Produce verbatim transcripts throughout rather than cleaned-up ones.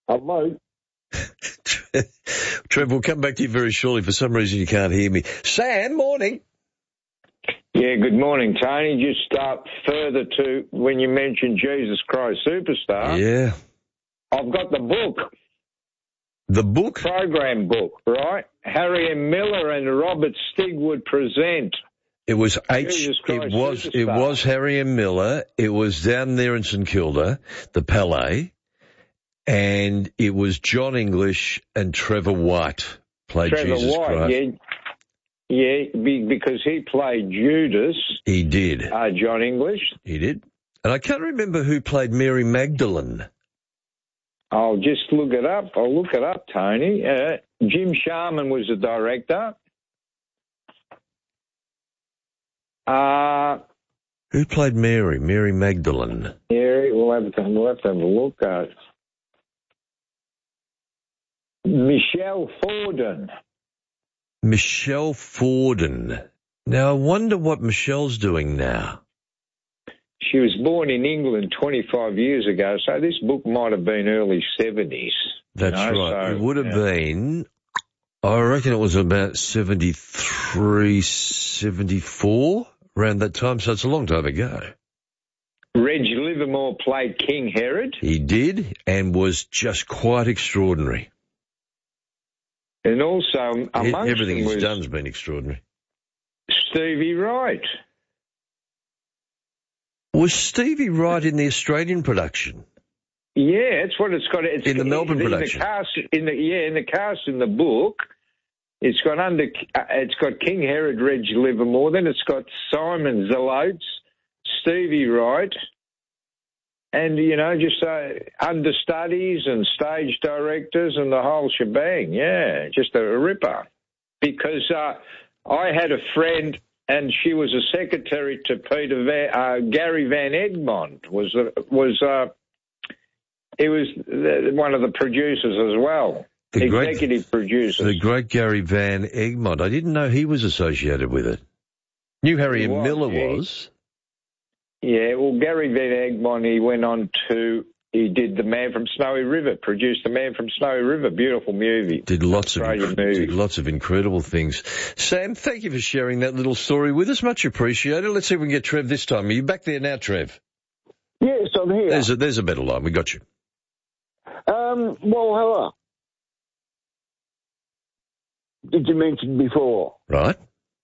Hello. Trev, we'll come back to you very shortly. For some reason, you can't hear me. Sam, morning. Yeah, good morning, Tony. Just uh, further to when you mentioned Jesus Christ Superstar. Yeah. I've got the book. The book? Program book, right? Harry M. Miller and Robert Stigwood present. It was H. It was it was Harry M. Miller. It was down there in St Kilda, the Palais, and it was John English and Trevor White played Trevor Jesus White, Christ. yeah. Yeah, because he played Judas. He did. Uh, John English. He did. And I can't remember who played Mary Magdalene. I'll just look it up. I'll look it up, Tony. Uh, Jim Sharman was the director. Uh, who played Mary? Mary Magdalene. Mary, we'll have to, we'll have, to have a look at Michelle Forden. Michelle Forden. Now, I wonder what Michelle's doing now. She was born in England twenty-five years ago, so this book might have been early seventies. That's you know, right. So, it would have yeah. been, I reckon it was about seventy-three, seventy-four, around that time, so it's a long time ago. Reg Livermore played King Herod. He did, and was just quite extraordinary. And also, amongst everything them he's was done has been extraordinary. Stevie Wright. Was Stevie Wright in the Australian production? Yeah, it's what it's got. It's in the Melbourne in production. The cast, in the yeah, in the cast in the book, it's got under. Uh, it's got King Herod, Reg Livermore. Then it's got Simon Zelotes, Stevie Wright, and you know, just uh, understudies and stage directors and the whole shebang. Yeah, just a ripper. Because uh, I had a friend, and she was a secretary to Peter Van, uh, Gary Van Egmond. Was uh, was. Uh, He was one of the producers as well, the executive great, producers. The great Gary Van Egmond. I didn't know he was associated with it. Knew Harry and Miller yeah. was. Yeah, well, Gary Van Egmond, he went on to, he did The Man from Snowy River, produced The Man from Snowy River, beautiful movie. Did lots Australian of movie. did lots of incredible things. Sam, thank you for sharing that little story with us. Much appreciated. Let's see if we can get Trev this time. Are you back there now, Trev? Yes, I'm here. There's a, there's a better line. We got you. Um, well, hello. Did you mention before? Right.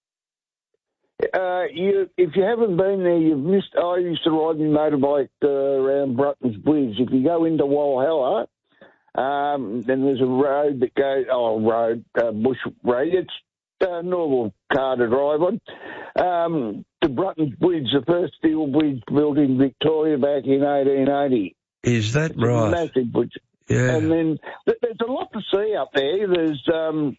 Uh, you, if you haven't been there, you've missed. I used to ride my motorbike uh, around Bruttons Bridge. If you go into Walhalla, um, then there's a road that goes. Oh, road, uh, bush road. It's a normal car to drive on. Um, to Bruttons Bridge, the first steel bridge built in Victoria back in eighteen eighty. Is that it's right? A massive bridge. Yeah. And then there's a lot to see up there. There's um,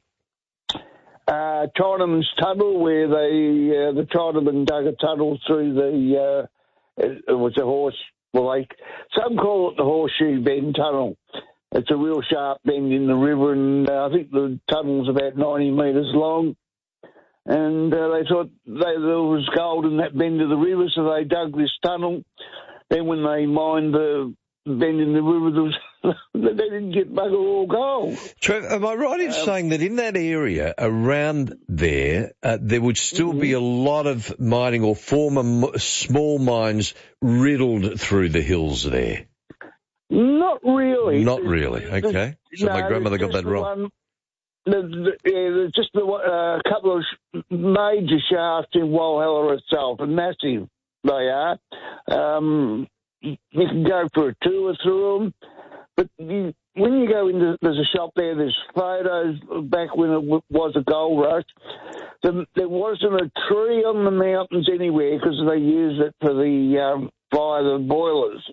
uh, Chinaman's Tunnel, where they uh, the Chinaman dug a tunnel through the. Uh, it, it was a horse. Well, they some call it the Horseshoe Bend Tunnel. It's a real sharp bend in the river, and uh, I think the tunnel's about ninety metres long. And uh, they thought they, there was gold in that bend of the river, so they dug this tunnel. Then when they mined the bend in the river, there was, they didn't get bugger all gold. Trev, am I right in um, saying that in that area around there, uh, there would still mm-hmm. be a lot of mining or former m- small mines riddled through the hills there? Not really. Not really, okay. So no, my grandmother got that wrong. One, the, the, yeah, there's just a uh, couple of sh- major shafts in Walhalla itself, and massive they are. Um, you can go for a tour through them, but you, when you go into, there's a shop there, there's photos back when it w- was a gold rush. The, there wasn't a tree on the mountains anywhere because they used it for the um, fire the boilers.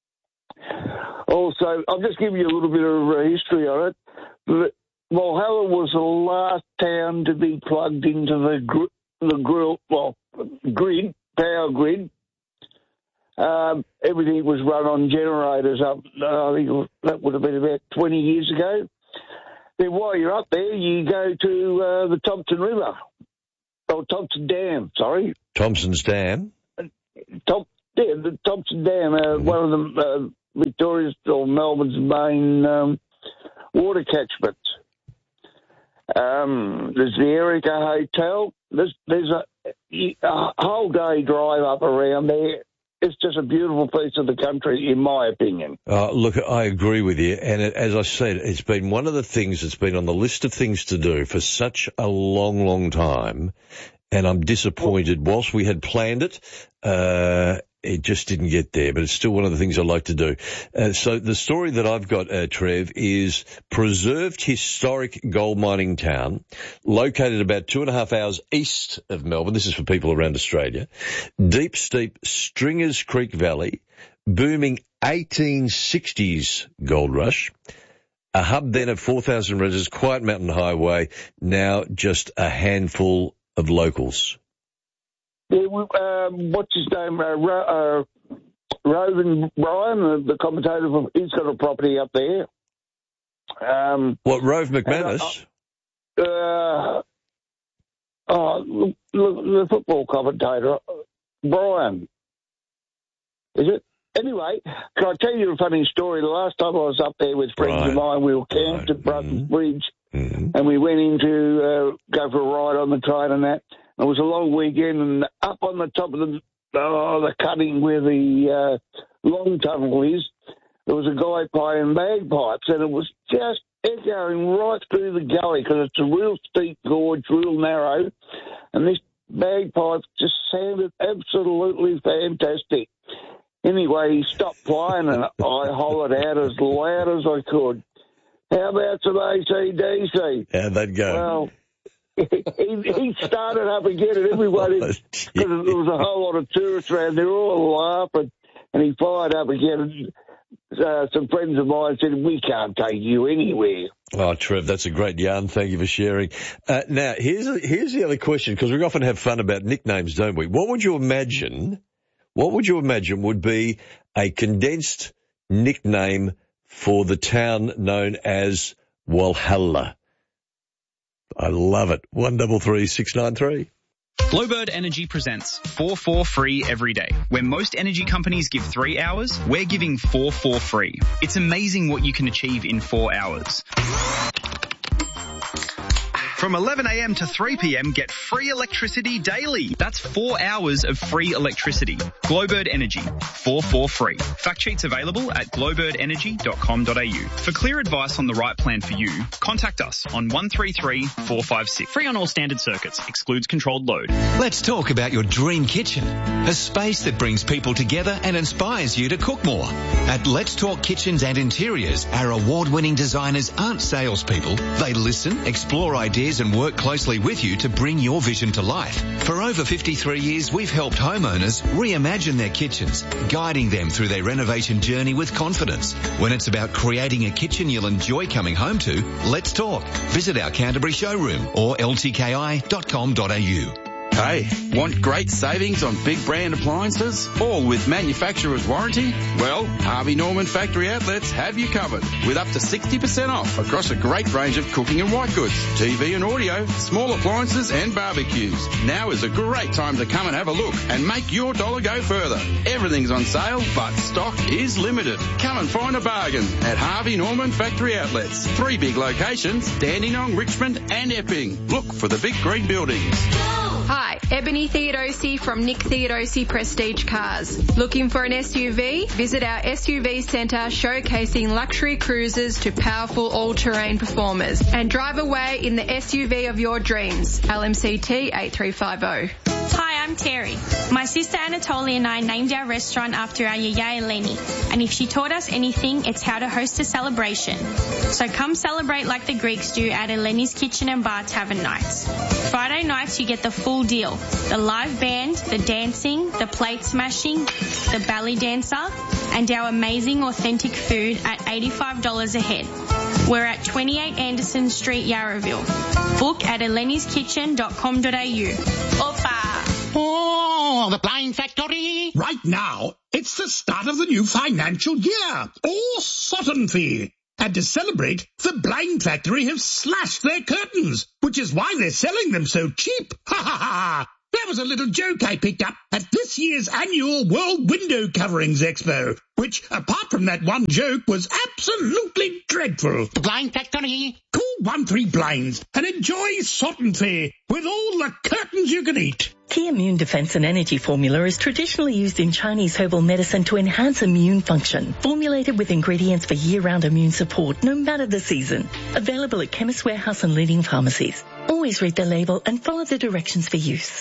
Also, I'll just give you a little bit of uh, history on it. But Walhalla was the last town to be plugged into the gr- the grill, well, grid, power grid. Um, everything was run on generators up, uh, I think that would have been about twenty years ago. Then while you're up there, you go to uh, the Thompson River. Oh, Thompson Dam, sorry. Thompson's Dam? Tom, yeah, the Thompson Dam, uh, mm-hmm. one of the uh, Victoria's or Melbourne's main um, water catchments. Um, there's the Erica Hotel. There's, there's a, a whole day drive up around there. It's just a beautiful piece of the country, in my opinion. Uh, look, I agree with you. And it, as I said, it's been one of the things that's been on the list of things to do for such a long, long time. And I'm disappointed. Whilst we had planned it, uh, it just didn't get there, but it's still one of the things I like to do. Uh, so the story that I've got, uh, Trev, is preserved historic gold mining town located about two and a half hours east of Melbourne. This is for people around Australia. Deep, steep Stringers Creek Valley, booming eighteen sixties gold rush. A hub then of four thousand residents, quiet mountain highway, now just a handful of locals. Yeah, um, what's his name? Uh, Ro- uh, Rovan Bryan, the, the commentator, from, he's got a property up there. Um, what, Rove McManus? Uh, uh, oh, the, the football commentator, Brian. Is it? Anyway, can I tell you a funny story? The last time I was up there with friends right. of mine, we were camped right. at Brunswick mm-hmm. Bridge, mm-hmm. and we went in to uh, go for a ride on the train and that. It was a long weekend, and up on the top of the oh, the cutting where the uh, long tunnel is, there was a guy playing bagpipes, and it was just echoing right through the gully because it's a real steep gorge, real narrow, and this bagpipe just sounded absolutely fantastic. Anyway, he stopped playing, and I hollered out as loud as I could, "How about some A C D C?" How'd that go? Well, he, he started up again, and everybody, because there was a whole lot of tourists around, they were all laughing, and he fired up again. And, uh, some friends of mine said, "We can't take you anywhere." Oh, Trev, that's a great yarn. Thank you for sharing. Uh, now, here's a, here's the other question, because we often have fun about nicknames, don't we? What would you imagine? What would you imagine would be a condensed nickname for the town known as Walhalla? I love it. One double three six nine three. Glowbird Energy presents four four free every day. Where most energy companies give three hours, we're giving four four free. It's amazing what you can achieve in four hours. From eleven a.m. to three p.m, get free electricity daily. That's four hours of free electricity. Glowbird Energy, four four free. Fact sheets available at glowbird energy dot com dot a u. For clear advice on the right plan for you, contact us on one three three four five six. Free on all standard circuits. Excludes controlled load. Let's talk about your dream kitchen. A space that brings people together and inspires you to cook more. At Let's Talk Kitchens and Interiors, our award-winning designers aren't salespeople. They listen, explore ideas, and work closely with you to bring your vision to life. For over fifty-three years, we've helped homeowners reimagine their kitchens, guiding them through their renovation journey with confidence. When it's about creating a kitchen you'll enjoy coming home to, let's talk. Visit our Canterbury showroom or l t k i dot com dot a u. Hey, want great savings on big brand appliances, all with manufacturer's warranty? Well, Harvey Norman Factory Outlets have you covered with up to sixty percent off across a great range of cooking and white goods, T V and audio, small appliances and barbecues. Now is a great time to come and have a look and make your dollar go further. Everything's on sale, but stock is limited. Come and find a bargain at Harvey Norman Factory Outlets. Three big locations, Dandenong, Richmond and Epping. Look for the big green buildings. Hi, Ebony Theodosi from Nick Theodosi Prestige Cars. Looking for an S U V? Visit our S U V centre showcasing luxury cruisers to powerful all-terrain performers and drive away in the S U V of your dreams. L M C T eight three five zero. Hi, I'm Terry. My sister Anatolia and I named our restaurant after our yaya Eleni, and if she taught us anything, it's how to host a celebration. So come celebrate like the Greeks do at Eleni's Kitchen and Bar Tavern Nights. Friday nights you get the full deal. The live band, the dancing, the plate smashing, the belly dancer, and our amazing authentic food at eighty-five dollars a head. We're at twenty-eight Anderson Street, Yarraville. Book at elenis kitchen dot com dot a u. Opa! Oh, the Blind Factory! Right now, it's the start of the new financial year. Oh, Sutton Fee! And to celebrate, the Blind Factory have slashed their curtains, which is why they're selling them so cheap. Ha ha ha! That was a little joke I picked up at this year's annual World Window Coverings Expo, which, apart from that one joke, was absolutely dreadful. The Blind Factory. Call one three Blinds and enjoy Sodden Fair with all the curtains you can eat. Key Immune Defense and Energy Formula is traditionally used in Chinese herbal medicine to enhance immune function. Formulated with ingredients for year-round immune support, no matter the season. Available at Chemist Warehouse and leading pharmacies. Always read the label and follow the directions for use.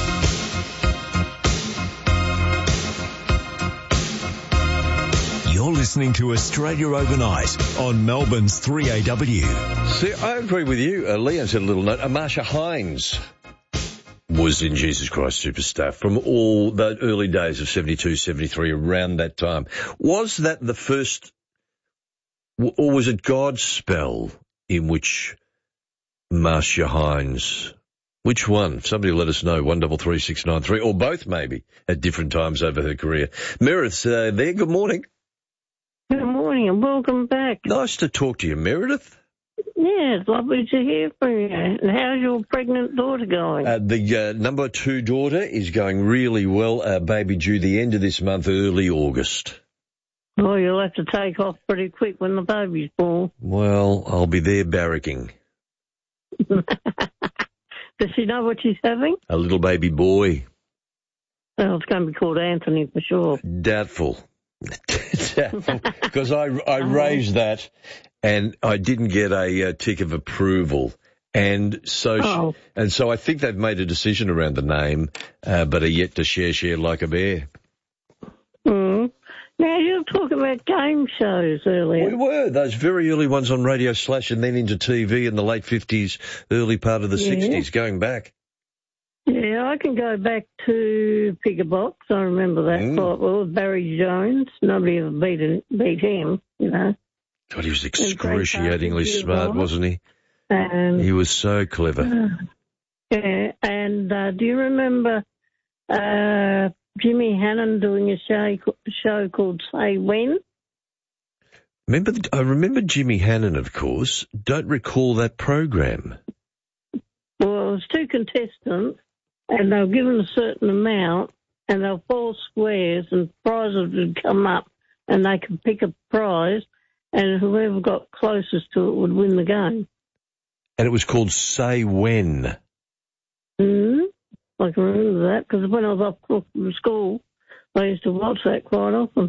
You're listening to Australia Overnight on Melbourne's three A W. See, I agree with you. Uh, Leon said a little note. Uh, Marsha Hines was in Jesus Christ Superstar from all the early days of seventy-two, seventy-three, around that time. Was that the first, or was it God's spell in which Marsha Hines, which one? Somebody let us know, one double three six nine three, or both maybe, at different times over her career. Meredith's uh, there, good morning. Good morning and welcome back. Nice to talk to you, Meredith. Yeah, it's lovely to hear from you. And how's your pregnant daughter going? Uh, the uh, number two daughter is going really well. Uh, baby due the end of this month, early August. Oh, you'll have to take off pretty quick when the baby's born. Well, I'll be there barracking. Does she know what she's having? A little baby boy. Well, it's going to be called Anthony for sure. Doubtful. Doubtful. Because I, I raised that and I didn't get a uh, tick of approval. And so oh. she, and so I think they've made a decision around the name, uh, but are yet to share, share like a bear. Mm. Now, you were talking about game shows earlier. We were, those very early ones on Radio Slash and then into T V in the late fifties, early part of the yeah. sixties, going back. Yeah, I can go back to Pick a Box. I remember that Mm. quite well. Barry Jones. Nobody ever beat, beat him, you know. God, he was excruciatingly smart, wasn't he? And, he was so clever. Uh, yeah, and uh, do you remember uh, Jimmy Hannon doing a show, show called Say When? Remember, the, I remember Jimmy Hannon, of course. Don't recall that program. Well, it was two contestants, and they were given a certain amount, and they were four squares, and prizes would come up, and they could pick a prize, and whoever got closest to it would win the game. And it was called Say When. Mm-hmm. I can remember that, because when I was off from school, I used to watch that quite often.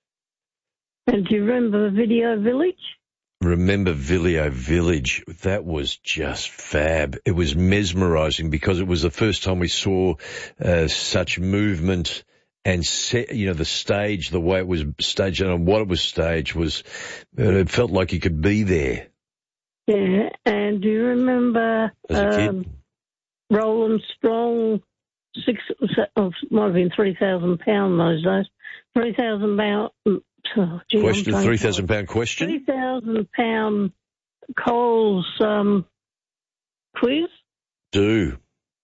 And do you remember Video Village? Remember Video Village? That was just fab. It was mesmerising because it was the first time we saw uh, such movement and, set, you know, the stage, the way it was staged and what it was staged was, it felt like you could be there. Yeah, and do you remember As a kid? Um, Roland Strong, six, oh, might have been three thousand pounds those days, three thousand pounds. Oh, gee, question, three thousand pound question? three thousand pound Coles um, quiz? Do.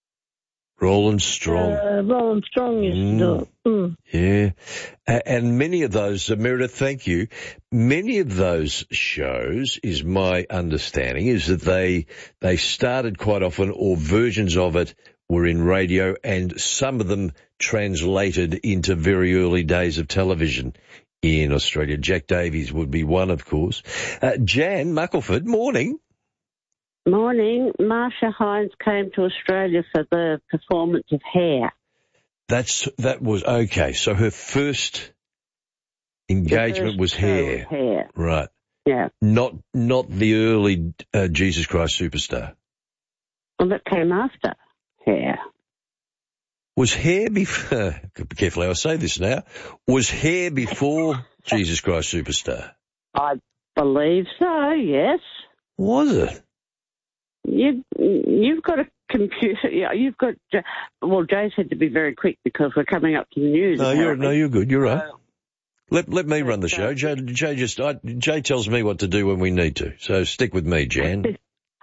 Roland Strong. Uh, Roland Strong used mm. to do it. Mm. Yeah. Uh, and many of those, uh, Meredith, thank you, many of those shows, is my understanding, is that they they started quite often, or versions of it were in radio, and some of them translated into very early days of television in Australia. Jack Davies would be one, of course. Uh, Jan Muckleford, morning. Morning. Marsha Hines came to Australia for the performance of Hair. That's that was okay. So her first engagement first was Hair. Hair. Right. Yeah. Not not the early uh, Jesus Christ Superstar. Well, that came after Hair. Was Hair before? Be careful how I say this now. Was Hair before Jesus Christ Superstar? I believe so. Yes. Was it? You, you've got a computer. Yeah, you've got. Well, Jay said to be very quick because we're coming up to the news. No, you're no, you're good. You're right. Uh, let let me run the show. Jay, Jay just I, Jay tells me what to do when we need to. So stick with me, Jan.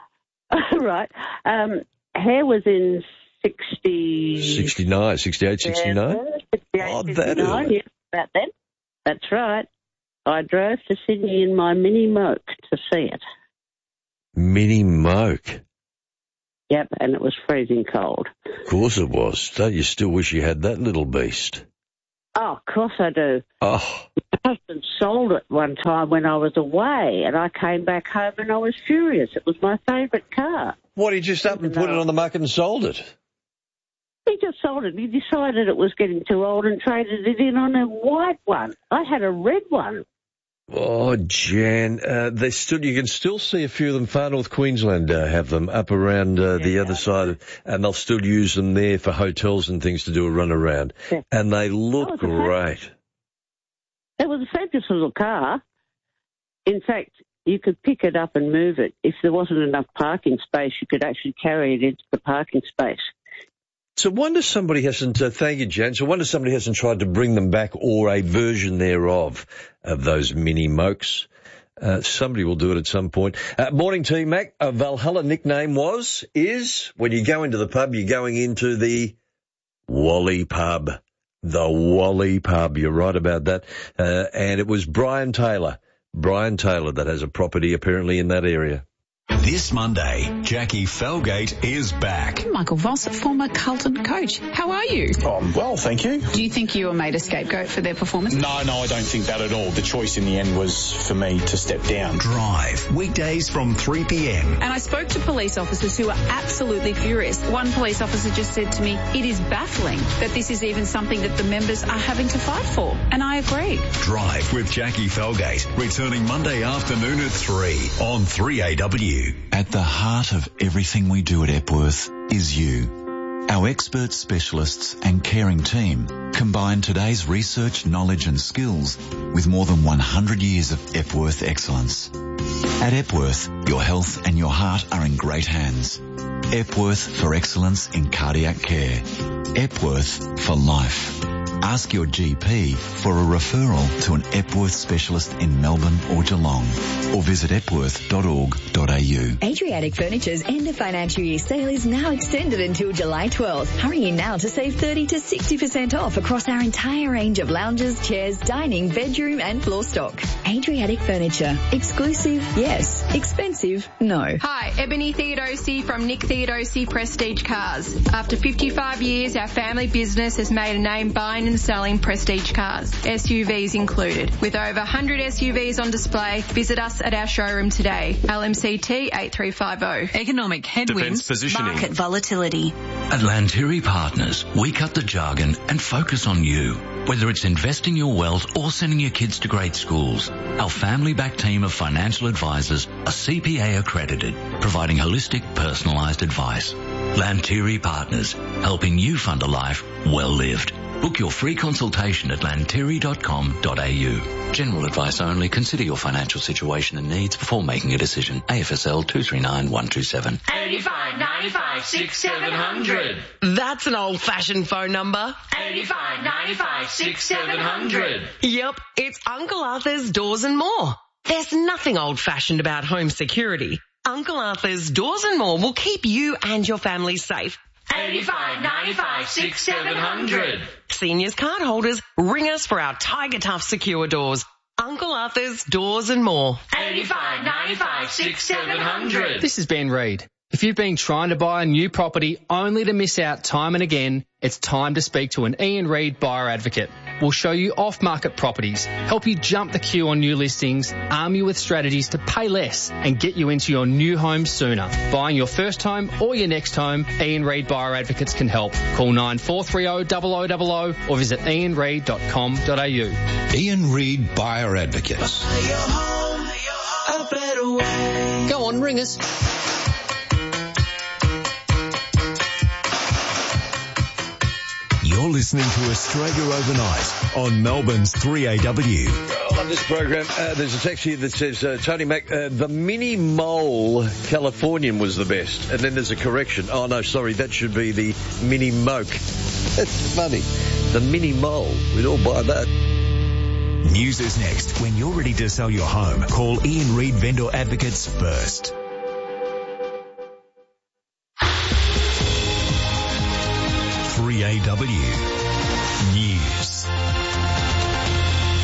Right. Um, Hair was in sixty. Sixty-nine, sixty-eight, sixty-nine. Oh, that early. Yes, about then. That's right. I drove to Sydney in my Mini Moke to see it. Mini Moke. Yep, and it was freezing cold. Of course it was. Don't you still wish you had that little beast? Oh, of course I do. Oh. My husband sold it one time when I was away, and I came back home and I was furious. It was my favourite car. What, he just up and put it on the market and sold it? He just sold it. He decided it was getting too old and traded it in on a white one. I had a red one. Oh, Jan, uh, they still, you can still see a few of them. Far North Queensland uh, have them up around uh, yeah, the other side, and they'll still use them there for hotels and things to do a run around. Yeah. And they look great. It was a fabulous little car. In fact, you could pick it up and move it. If there wasn't enough parking space, you could actually carry it into the parking space. So wonder somebody hasn't, uh, thank you, Jan, so wonder somebody hasn't tried to bring them back or a version thereof of those mini mokes. Uh, somebody will do it at some point. Uh, morning to you, Mac. A Valhalla nickname was, is, when you go into the pub, you're going into the Wally pub. The Wally pub. You're right about that. Uh, and it was Brian Taylor. Brian Taylor that has a property apparently in that area. This Monday, Jackie Felgate is back. Michael Voss, former Carlton coach. How are you? Oh, I'm well, thank you. Do you think you were made a scapegoat for their performance? No, no, I don't think that at all. The choice in the end was for me to step down. Drive, weekdays from three p.m. And I spoke to police officers who are absolutely furious. One police officer just said to me, it is baffling that this is even something that the members are having to fight for. And I agree. Drive with Jackie Felgate, returning Monday afternoon at three on three A W. At the heart of everything we do at Epworth is you. Our expert specialists and caring team combine today's research, knowledge and skills with more than one hundred years of Epworth excellence. At Epworth, your health and your heart are in great hands. Epworth for excellence in cardiac care. Epworth for life. Ask your G P for a referral to an Epworth specialist in Melbourne or Geelong, or visit epworth dot org dot a u. Adriatic Furniture's end of financial year sale is now extended until July twelfth. Hurry in now to save thirty to sixty percent off across our entire range of lounges, chairs, dining, bedroom and floor stock. Adriatic Furniture. Exclusive, yes. Expensive, no. Hi, Ebony Theodosi from Nick Theodosi Prestige Cars. After fifty-five years, our family business has made a name buying and selling prestige cars, S U Vs included. With over one hundred S U Vs on display, visit us at our showroom today. L M C T eight three five zero. Economic headwinds, market volatility. At Lanteri Partners, we cut the jargon and focus on you. Whether it's investing your wealth or sending your kids to great schools, our family-backed team of financial advisors are C P A accredited, providing holistic, personalised advice. Lanteri Partners, helping you fund a life well lived. Book your free consultation at lanteri dot com dot a u. General advice only. Consider your financial situation and needs before making a decision. A F S L two three nine one two seven. eighty-five ninety-five six seven hundred. That's an old-fashioned phone number. eighty-five ninety-five six seven hundred. Yep, it's Uncle Arthur's Doors and More. There's nothing old-fashioned about home security. Uncle Arthur's Doors and More will keep you and your family safe. eighty-five ninety-five six seven hundred. Seniors card holders, ring us for our Tiger Tough secure doors. Uncle Arthur's Doors and More. eighty-five ninety-five six seven hundred. This is Ben Reid. If you've been trying to buy a new property only to miss out time and again, it's time to speak to an Ian Reid buyer advocate. We'll show you off-market properties, help you jump the queue on new listings, arm you with strategies to pay less and get you into your new home sooner. Buying your first home or your next home, Ian Reid Buyer Advocates can help. Call nine four three zero zero zero zero zero or visit ian reid dot com dot a u. Ian Reid Buyer Advocates. Go on, ring us. You're listening to Australia Overnight on Melbourne's three A W. I love this program. Uh, there's a text here that says, uh, Tony Mac, uh, the Mini Mole Californian was the best. And then there's a correction. Oh, no, sorry, that should be the Mini Moke. That's funny. The Mini Mole. We'd all buy that. News is next. When you're ready to sell your home, call Ian Reid Vendor Advocates first. three A W News.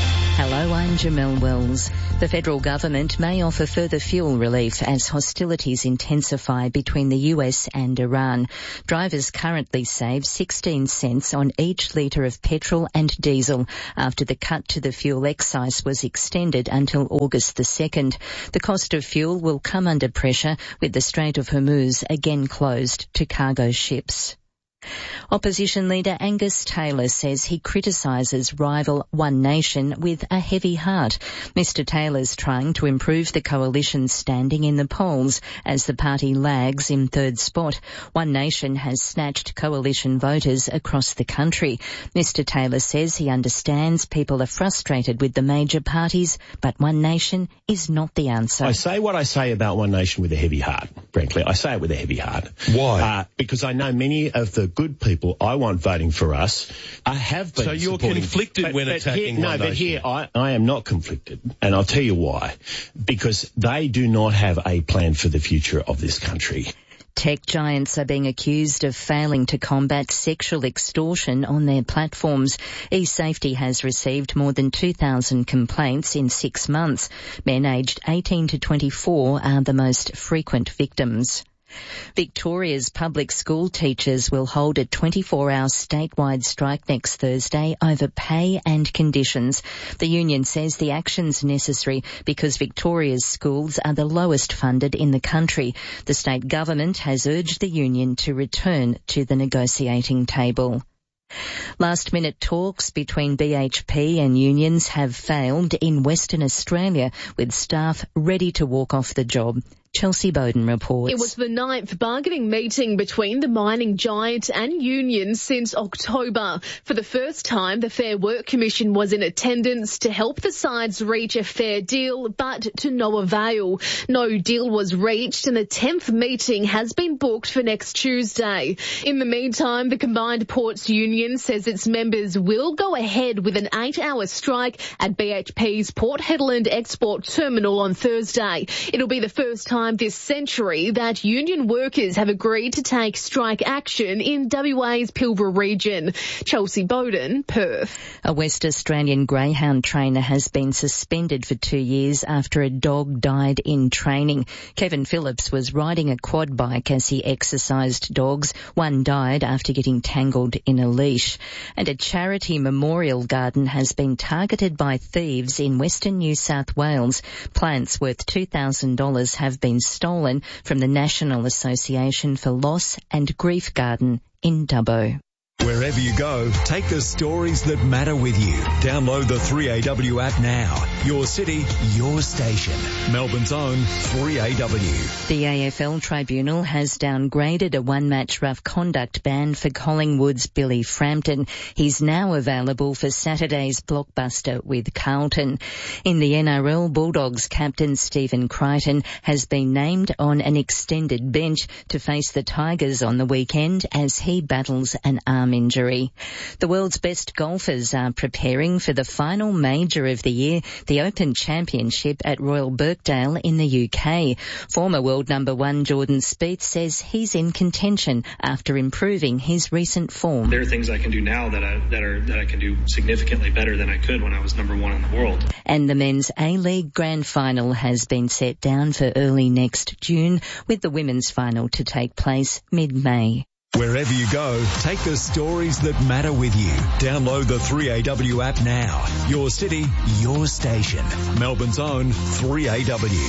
Hello, I'm Jamelle Wells. The federal government may offer further fuel relief as hostilities intensify between the U S and Iran. Drivers currently save sixteen cents on each litre of petrol and diesel after the cut to the fuel excise was extended until August the second. The cost of fuel will come under pressure with the Strait of Hormuz again closed to cargo ships. Opposition leader Angus Taylor says he criticises rival One Nation with a heavy heart. Mister Taylor's trying to improve the coalition's standing in the polls as the party lags in third spot. One Nation has snatched coalition voters across the country. Mister Taylor says he understands people are frustrated with the major parties, but One Nation is not the answer. I say what I say about One Nation with a heavy heart, frankly. I say it with a heavy heart. Why? Uh, because I know many of the good people I want voting for us I have been So you're supporting, conflicted but, when but attacking here, One No, Nation. but here I, I am not conflicted, and I'll tell you why. Because they do not have a plan for the future of this country. Tech giants are being accused of failing to combat sexual extortion on their platforms. eSafety has received more than two thousand complaints in six months. Men aged eighteen to twenty-four are the most frequent victims. Victoria's public school teachers will hold a twenty-four hour statewide strike next Thursday over pay and conditions. The union says the action's necessary because Victoria's schools are the lowest funded in the country. The state government has urged the union to return to the negotiating table. Last-minute talks between B H P and unions have failed in Western Australia, with staff ready to walk off the job. Chelsea Bowden reports. It was the ninth bargaining meeting between the mining giant and unions since October. For the first time, the Fair Work Commission was in attendance to help the sides reach a fair deal, but to no avail. No deal was reached, and the tenth meeting has been booked for next Tuesday. In the meantime, the Combined Ports Union says its members will go ahead with an eight-hour strike at B H P's Port Hedland Export Terminal on Thursday. It'll be the first time this century that union workers have agreed to take strike action in W A's Pilbara region. Chelsea Bowden, Perth. A West Australian greyhound trainer has been suspended for two years after a dog died in training. Kevin Phillips was riding a quad bike as he exercised dogs. One died after getting tangled in a leash. And a charity memorial garden has been targeted by thieves in Western New South Wales. Plants worth two thousand dollars have been stolen from the National Association for Loss and Grief Garden in Dubbo. Wherever you go, take the stories that matter with you. Download the three A W app now. Your city, your station. Melbourne's own three A W. The A F L Tribunal has downgraded a one-match rough conduct ban for Collingwood's Billy Frampton. He's now available for Saturday's blockbuster with Carlton. In the N R L, Bulldogs captain Stephen Crichton has been named on an extended bench to face the Tigers on the weekend as he battles an arm injury. The world's best golfers are preparing for the final major of the year, the Open Championship at Royal Birkdale in the U K. Former world number one Jordan Spieth says he's in contention after improving his recent form. There are things I can do now that I, that are that I can do significantly better than I could when I was number one in the world. And the men's A-League Grand Final has been set down for early next June, with the women's final to take place mid-May. Wherever you go, take the stories that matter with you. Download the three A W app now. Your city, your station. Melbourne's own three A W.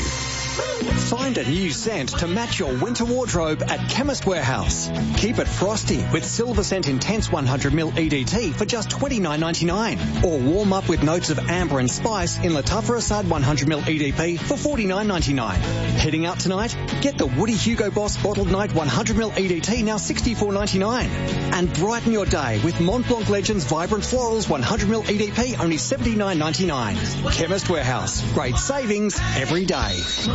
Find a new scent to match your winter wardrobe at Chemist Warehouse. Keep it frosty with Silver Scent Intense one hundred milliliter E D T for just twenty-nine ninety-nine. Or warm up with notes of amber and spice in Lattafa Assad one hundred milliliter E D P for forty-nine ninety-nine. Heading out tonight? Get the Woody Hugo Boss Bottled Night one hundred milliliter E D T now sixty-four ninety-nine. And brighten your day with Mont Blanc Legends Vibrant Florals one hundred milliliter E D P only seventy-nine ninety-nine. Chemist Warehouse. Great savings every day.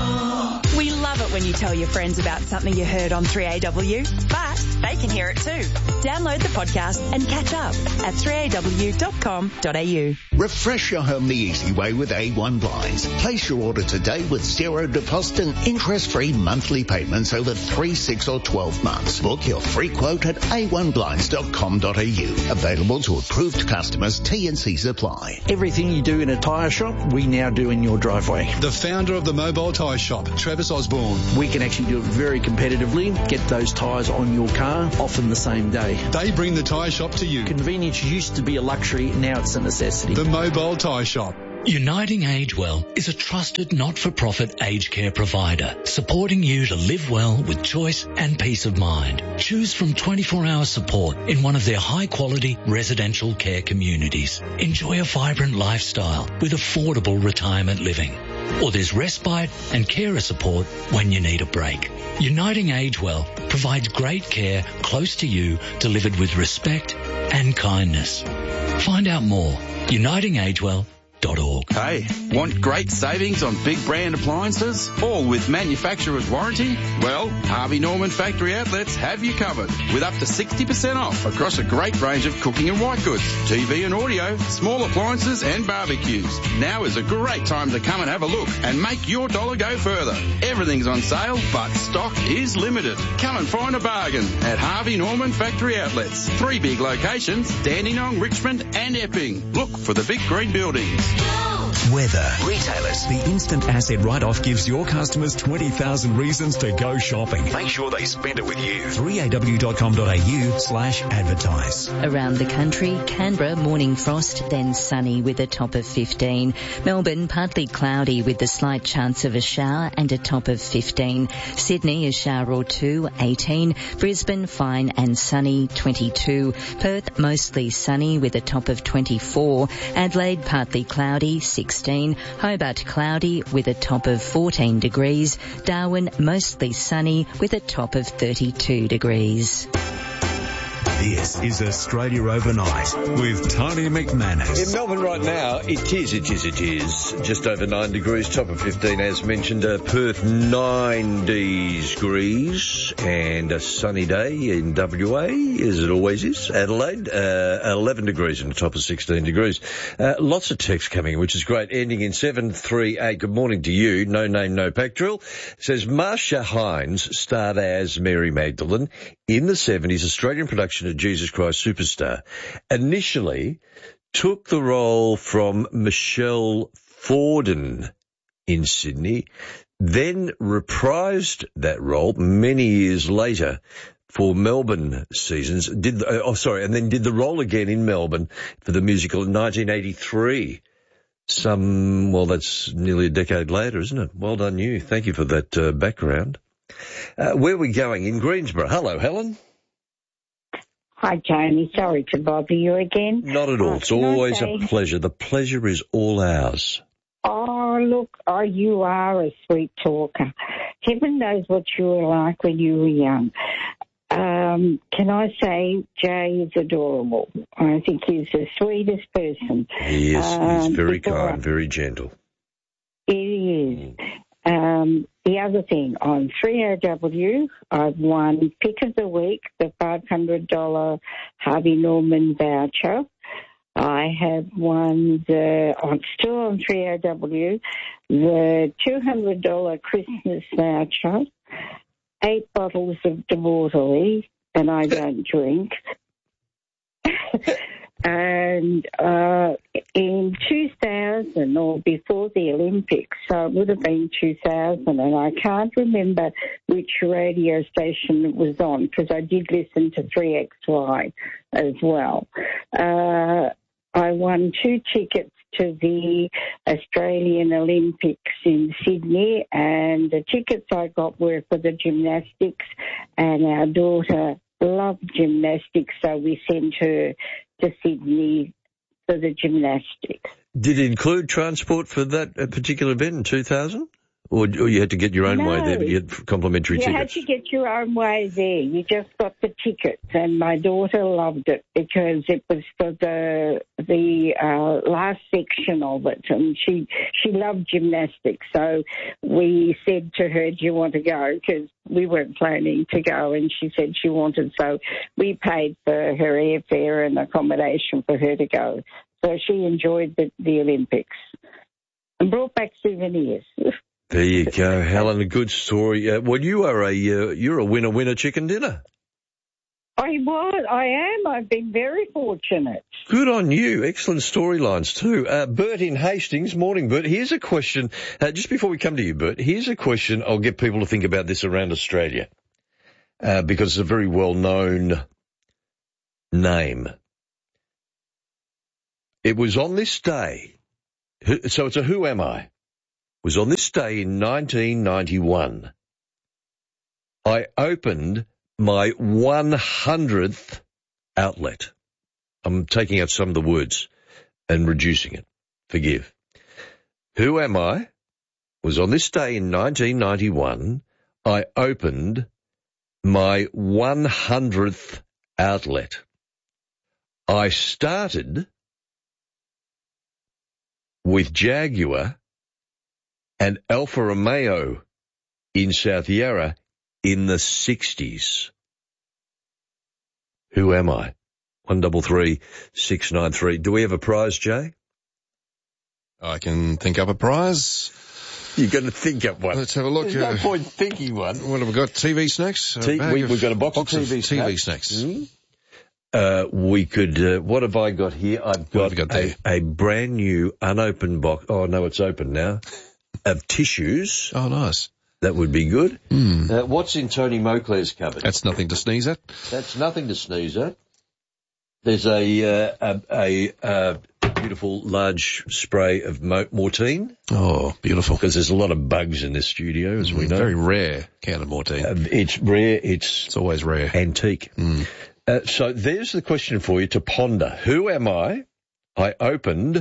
We love it when you tell your friends about something you heard on three A W, but they can hear it too. Download the podcast and catch up at three a w dot com dot a u. Refresh your home the easy way with A one Blinds. Place your order today with zero deposit and interest-free monthly payments over three, six or twelve months. Book your free quote at a one blinds dot com dot a u. Available to approved customers. T and C's apply. Everything you do in a tyre shop, we now do in your driveway. The founder of the Mobile Tyre Shop, Travis Osborne. We can actually do it very competitively, get those tyres on your car, often the same day. They bring the tyre shop to you. Convenience used to be a luxury, now it's a necessity. The Mobile Tyre Shop. Uniting Age Well is a trusted not-for-profit aged care provider, supporting you to live well with choice and peace of mind. Choose from twenty-four hour support in one of their high-quality residential care communities. Enjoy a vibrant lifestyle with affordable retirement living. Or there's respite and carer support when you need a break. Uniting Age Well provides great care close to you, delivered with respect and kindness. Find out more. uniting age well dot org. Hey, want great savings on big brand appliances, all with manufacturer's warranty? Well, Harvey Norman Factory Outlets have you covered with up to sixty percent off across a great range of cooking and white goods, T V and audio, small appliances and barbecues. Now is a great time to come and have a look and make your dollar go further. Everything's on sale, but stock is limited. Come and find a bargain at Harvey Norman Factory Outlets. Three big locations, Dandenong, Richmond and Epping. Look for the big green buildings. Weather. Retailers. The instant asset write-off gives your customers twenty thousand reasons to go shopping. Make sure they spend it with you. three a w dot com dot a u slash advertise. Around the country, Canberra, morning frost, then sunny with a top of fifteen. Melbourne, partly cloudy with the slight chance of a shower and a top of fifteen. Sydney, a shower or two, eighteen. Brisbane, fine and sunny, twenty-two. Perth, mostly sunny with a top of twenty-four. Adelaide, partly cloudy, sixteen. Hobart, cloudy with a top of fourteen degrees. Darwin, mostly sunny with a top of thirty-two degrees. This is Australia Overnight with Tony McManus. In Melbourne right now, it is, it is, it is. Just over nine degrees, top of fifteen as mentioned. Uh, Perth, nine degrees and a sunny day in W A, as it always is. Adelaide, uh, eleven degrees and a top of sixteen degrees. Uh, lots of text coming, which is great. Ending in seven three eight. Good morning to you. No name, no pack drill. Says Marsha Hines starred as Mary Magdalene in the seventies Australian production of Jesus Christ Superstar. Initially took the role from Michelle Forden in Sydney, then reprised that role many years later for Melbourne seasons. Did the, oh, sorry, and then did the role again in Melbourne for the musical in nineteen eighty-three. Some, well, that's nearly a decade later, isn't it? Well done you. Thank you for that uh, background. Uh, where are we going? In Greensboro. Hello, Helen. Hi, Tony. Sorry to bother you again. Not at all. Uh, it's always say... a pleasure. The pleasure is all ours. Oh, look, oh, you are a sweet talker. Heaven knows what you were like when you were young. Um, can I say Jay is adorable? I think he's the sweetest person. He is. Um, he's very kind, I... very gentle. He is. Um, the other thing, on three A W, I've won Pick of the Week, the five hundred dollars Harvey Norman voucher. I have won the, on, still on three A W, the two hundred dollars Christmas voucher, eight bottles of De Waterley, and I don't drink. And uh, in two thousand, or before the Olympics, so it would have been two thousand, and I can't remember which radio station it was on because I did listen to three X Y as well. Uh, I won two tickets to the Australian Olympics in Sydney, and the tickets I got were for the gymnastics, and our daughter loved gymnastics, so we sent her to Sydney for the gymnastics. Did it include transport for that particular event in two thousand? Or, or you had to get your own no, way there, but you had complimentary you tickets? You had to get your own way there. You just got the tickets, and my daughter loved it because it was for the the uh, last section of it, and she she loved gymnastics. So we said to her, "Do you want to go?" Because we weren't planning to go, and she said she wanted. So we paid for her airfare and accommodation for her to go. So she enjoyed the, the Olympics and brought back souvenirs. There you go, Helen. A good story. Uh, well, you are a uh, you're a winner winner chicken dinner. I was. I am. I've been very fortunate. Good on you. Excellent storylines too. Uh, Bert in Hastings. Morning, Bert. Here's a question. Uh, just before we come to you, Bert, here's a question. I'll get people to think about this around Australia uh, because it's a very well-known name. It was on this day. So it's a who am I? Was on this day in nineteen ninety-one, I opened my one hundredth outlet. I'm taking out some of the words and reducing it. Forgive. Who am I? Was on this day in nineteen ninety-one, I opened my one hundredth outlet. I started with Jaguar and Alfa Romeo in South Yarra in the sixties. Who am I? One double three six nine three. Do we have a prize, Jay? I can think up a prize. You're going to think up one. Let's have a look. There's no uh, point thinking one. What have we got? T V snacks? T- we, we've got a box, box of T V of snacks. T V snacks. Mm-hmm. Uh, we could, uh, what have I got here? I've got, got a, a brand new unopened box. Oh, no, it's open now. Of tissues. Oh, nice. That would be good. Mm. Uh, what's in Tony Moclair's cupboard? That's nothing to sneeze at. That's nothing to sneeze at. There's a, uh, a, a, a beautiful large spray of Mo- Mortein. Oh, beautiful. Because there's a lot of bugs in this studio, as mm, we know. Very rare can of Mortein. Uh, it's rare. It's, it's always rare. Antique. Mm. Uh, so there's the question for you to ponder. Who am I? I opened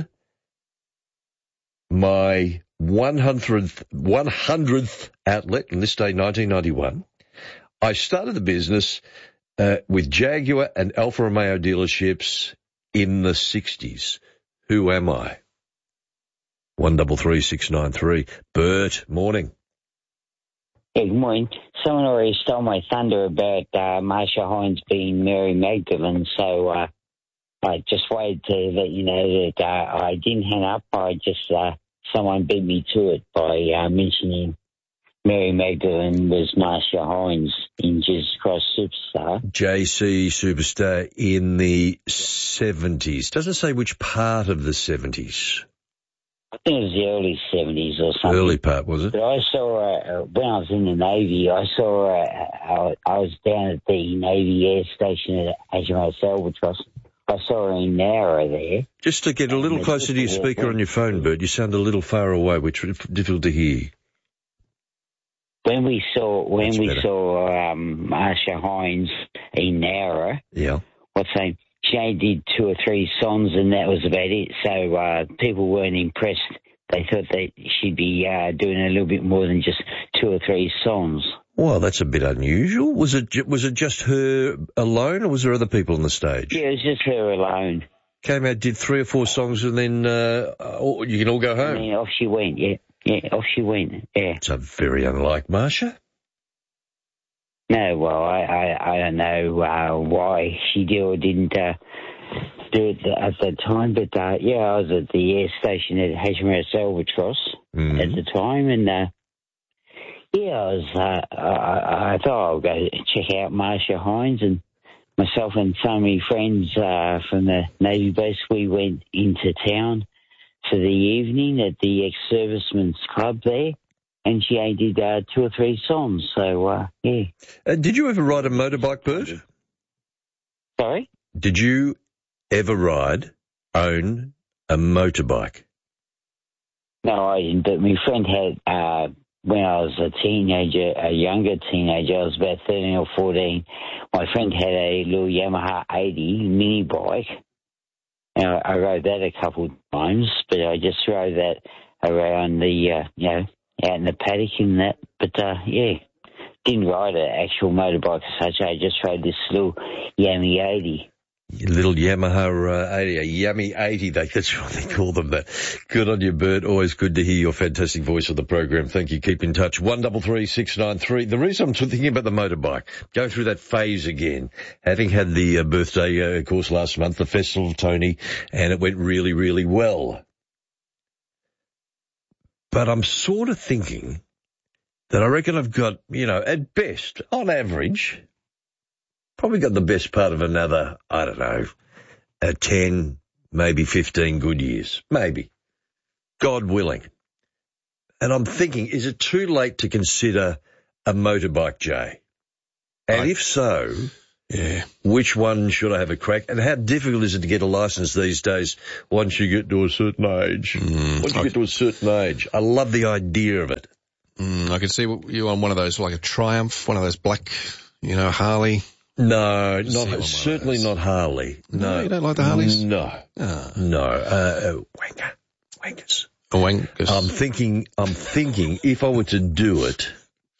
my one hundredth, one hundredth outlet on this day, nineteen ninety-one. I started the business uh, with Jaguar and Alfa Romeo dealerships in the sixties. Who am I? One double three six nine three. Bert, morning. Yeah, good morning. Someone already stole my thunder about uh, Marsha Hines being Mary Magdalene, so uh, I just wanted to let you know that uh, I didn't hang up. I just uh, someone beat me to it by uh, mentioning Mary Magdalene was Marsha Hines in Jesus Christ Superstar. J C Superstar in the seventies. Doesn't say which part of the seventies. I think it was the early seventies or something. Early part, was it? But I saw her, uh, when I was in the Navy, I saw her, uh, I was down at the Navy Air Station at H M S Albatross. I saw her in Nowra there. Just to get a little closer to your speaker on your phone, Bert, you sound a little far away, which is difficult to hear. When we saw, when That's we better. saw um, Marsha Hines in Nowra, yeah. what's that? She did two or three songs and that was about it. So uh, people weren't impressed. They thought that she'd be uh, doing a little bit more than just two or three songs. Well, that's a bit unusual. Was it ju- was it just her alone, or was there other people on the stage? Yeah, it was just her alone. Came out, did three or four songs, and then uh, oh, you can all go home. And then off she went. Yeah, yeah, off she went. Yeah. It's a very unlike Marsha. No, well, I, I, I don't know uh, why she did or didn't uh, do it at that time, but uh, yeah, I was at the air station at H M S Albatross mm. at the time, and uh, yeah, I was. Uh, I, I thought I'll go check out Marsha Hines, and myself and some of my friends uh, from the Navy base, we went into town for the evening at the ex-servicemen's club there. And she did uh, two or three songs, so, uh, yeah. Uh, did you ever ride a motorbike, Bert? Sorry? Did you ever ride, own a motorbike? No, I didn't, but my friend had, uh, when I was a teenager, a younger teenager, I was about thirteen or fourteen, my friend had a little Yamaha eighty mini bike. And I, I rode that a couple of times, but I just rode that around the, uh, you know, out in the paddock and that. But, uh, yeah, didn't ride an actual motorbike as such. I just rode this little Yami eighty. Little Yamaha uh, eighty, a Yummy eighty, they, that's what they call them. But good on you, Bert. Always good to hear your fantastic voice of the program. Thank you. Keep in touch. One double three six nine three. The reason I'm thinking about the motorbike, going through that phase again, having had the uh, birthday uh, course last month, the Festival of Tony, and it went really, really well. But I'm sort of thinking that I reckon I've got, you know, at best, on average, probably got the best part of another, I don't know, uh, ten, maybe fifteen good years. Maybe. God willing. And I'm thinking, is it too late to consider a motorbike, Jay? And I, if so, yeah, which one should I have a crack? And how difficult is it to get a license these days once you get to a certain age? Mm, once you I, get to a certain age. I love the idea of it. Mm, I could see you on one of those, like a Triumph, one of those black, you know, Harley. No, not certainly not Harley. No. no, you don't like the Harleys? No, oh. no. Uh, uh, wanker, wankers. A wankers. I'm thinking. I'm thinking. If I were to do it,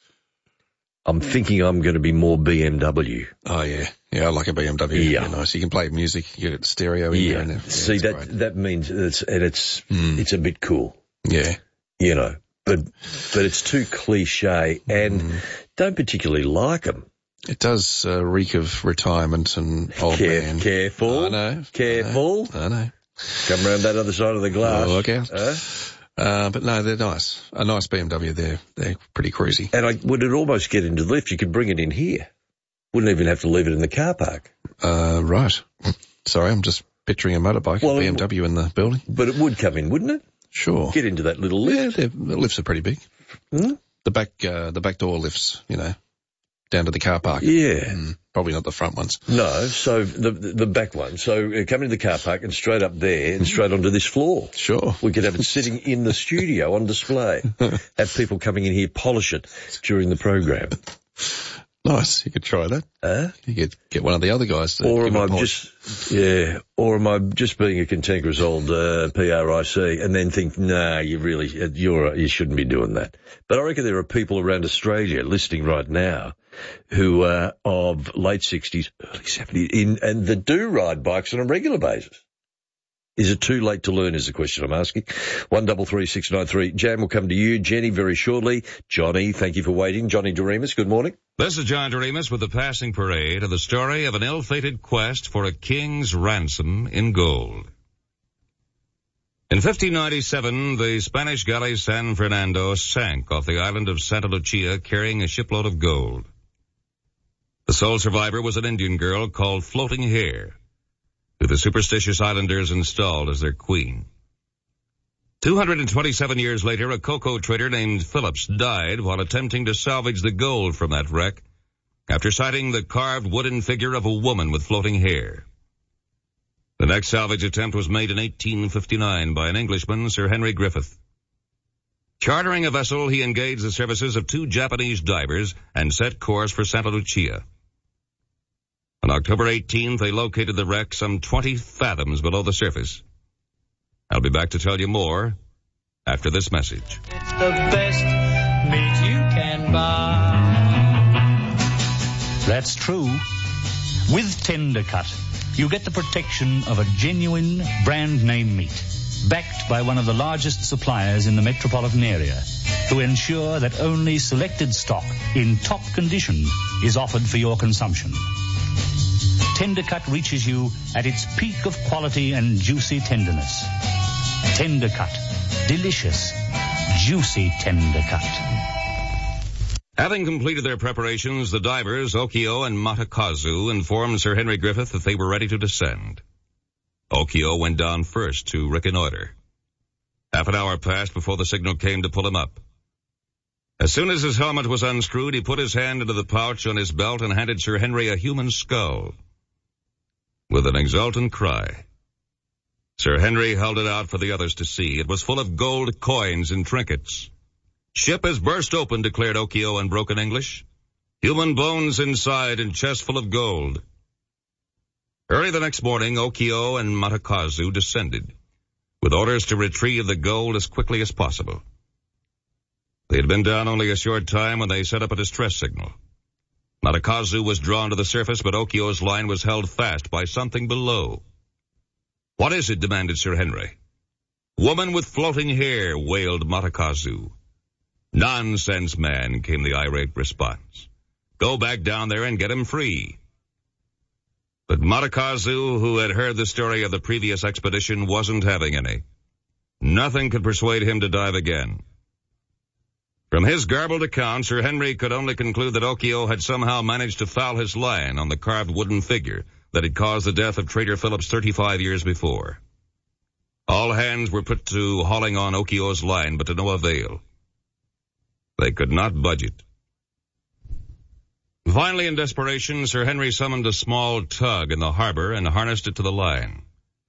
I'm thinking I'm going to be more B M W. Oh yeah, yeah. I like a B M W. Yeah, you nice. You can play music. You get the stereo in yeah. there. And yeah, see that great. That means it's and it's mm. it's a bit cool. Yeah, you know, but but it's too cliche and mm. don't particularly like them. It does uh, reek of retirement and old Care, man. Careful. I know. Careful. I know. I know. Come round that other side of the glass. Oh, look out. Uh? Uh, but no, they're nice. A nice B M W, they're, they're pretty cruisy. And I, would it almost get into the lift? You could bring it in here. Wouldn't even have to leave it in the car park. Uh, right. Sorry, I'm just picturing a motorbike, well, a B M W in the building. But it would come in, wouldn't it? Sure. Get into that little lift. Yeah, the lifts are pretty big. Hmm? The back, uh, the back door lifts, you know, down to the car park. Yeah. Mm, probably not the front ones. No, so the the back one. So uh, come into the car park and straight up there and straight onto this floor. Sure. We could have it sitting in the studio on display. Have people coming in here polish it during the program. Nice. You could try that. Huh? You could get one of the other guys to Or am I polish. just, yeah, or am I just being a cantankerous old uh, P R I C and then think, nah, you really, you're, you shouldn't be doing that. But I reckon there are people around Australia listening right now who are of late sixties, early seventies, in, and that do ride bikes on a regular basis. Is it too late to learn is the question I'm asking. One double three six nine three. Jan will come to you. Jenny very shortly. Johnny, thank you for waiting. Johnny Doremus, good morning. This is John Doremus with the passing parade of the story of an ill-fated quest for a king's ransom in gold. In fifteen ninety-seven, the Spanish galley San Fernando sank off the island of Santa Lucia carrying a shipload of gold. The sole survivor was an Indian girl called Floating Hair, who the superstitious islanders installed as their queen. two hundred twenty-seven years later, a cocoa trader named Phillips died while attempting to salvage the gold from that wreck after sighting the carved wooden figure of a woman with floating hair. The next salvage attempt was made in eighteen fifty-nine by an Englishman, Sir Henry Griffith. Chartering a vessel, he engaged the services of two Japanese divers and set course for Santa Lucia. On October eighteenth, they located the wreck some twenty fathoms below the surface. I'll be back to tell you more after this message. It's the best meat you can buy. That's true. With TenderCut, you get the protection of a genuine brand name meat, backed by one of the largest suppliers in the metropolitan area, to ensure that only selected stock in top condition is offered for your consumption. TenderCut reaches you at its peak of quality and juicy tenderness. TenderCut. Delicious, juicy TenderCut. Having completed their preparations, the divers, Okio and Matakazu, informed Sir Henry Griffith that they were ready to descend. Okio went down first to reconnoiter. Half an hour passed before the signal came to pull him up. As soon as his helmet was unscrewed, he put his hand into the pouch on his belt and handed Sir Henry a human skull. With an exultant cry, Sir Henry held it out for the others to see. It was full of gold coins and trinkets. "Ship has burst open," declared Okio in broken English. "Human bones inside and chest full of gold." Early the next morning, Okio and Matakazu descended, with orders to retrieve the gold as quickly as possible. They had been down only a short time when they set up a distress signal. Matakazu was drawn to the surface, but Okio's line was held fast by something below. "What is it?" demanded Sir Henry. "Woman with floating hair," wailed Matakazu. "Nonsense, man," came the irate response. "Go back down there and get him free." But Matakazu, who had heard the story of the previous expedition, wasn't having any. Nothing could persuade him to dive again. From his garbled account, Sir Henry could only conclude that Okio had somehow managed to foul his line on the carved wooden figure that had caused the death of Trader Phillips thirty-five years before. All hands were put to hauling on Okio's line, but to no avail. They could not budge it. Finally, in desperation, Sir Henry summoned a small tug in the harbor and harnessed it to the line.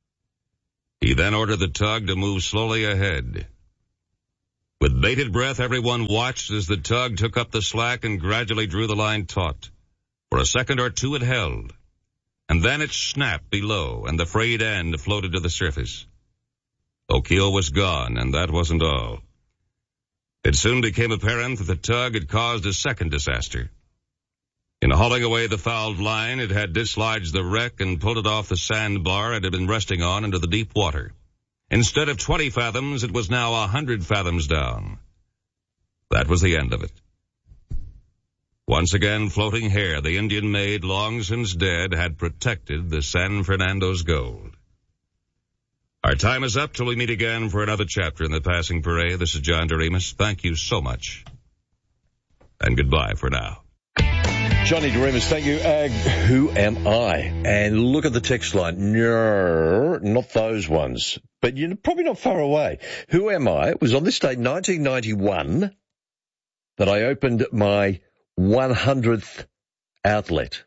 He then ordered the tug to move slowly ahead. With bated breath, everyone watched as the tug took up the slack and gradually drew the line taut. For a second or two it held, and then it snapped below, and the frayed end floated to the surface. Okio was gone, and that wasn't all. It soon became apparent that the tug had caused a second disaster. In hauling away the fouled line, it had dislodged the wreck and pulled it off the sandbar it had been resting on into the deep water. Instead of twenty fathoms, it was now a hundred fathoms down. That was the end of it. Once again, Floating Hair, the Indian maid long since dead, had protected the San Fernando's gold. Our time is up till we meet again for another chapter in the Passing Parade. This is John Doremus. Thank you so much. And goodbye for now. Johnny Doremus, thank you. Uh, who am I? And look at the text line. No, not those ones. But you're probably not far away. Who am I? It was on this day, nineteen ninety-one, that I opened my one hundredth outlet.